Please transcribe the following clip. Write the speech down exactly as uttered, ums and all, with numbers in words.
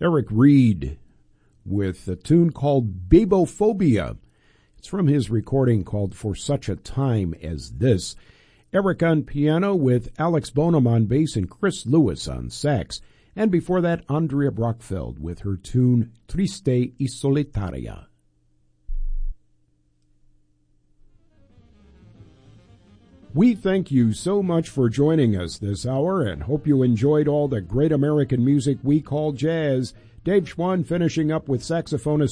Eric Reed with a tune called Babophobia. It's from his recording called For Such a Time as This. Eric on piano with Alex Bonham on bass and Chris Lewis on sax. And before that, Andrea Brockfeld with her tune Triste y Solitaria. We thank you so much for joining us this hour and hope you enjoyed all the great American music we call jazz. Dave Schwann finishing up with saxophonist